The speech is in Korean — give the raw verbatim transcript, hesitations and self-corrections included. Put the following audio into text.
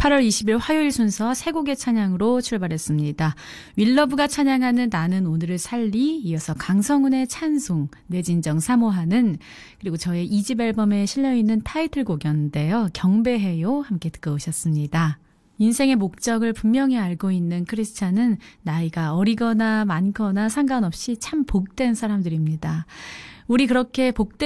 팔월 이십일 화요일 순서 세 곡의 찬양으로 출발했습니다. 윌러브가 찬양하는 나는 오늘을 살리, 이어서 강성훈의 찬송, 내 진정 사모하는, 그리고 저의 이 집 앨범에 실려있는 타이틀곡이었는데요. 경배해요 함께 듣고 오셨습니다. 인생의 목적을 분명히 알고 있는 크리스찬은 나이가 어리거나 많거나 상관없이 참 복된 사람들입니다. 우리 그렇게 복된